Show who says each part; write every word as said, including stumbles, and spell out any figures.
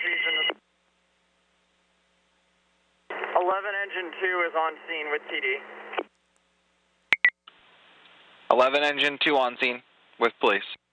Speaker 1: Region. eleven Engine two is on scene with T D.
Speaker 2: eleven Engine two on scene with police.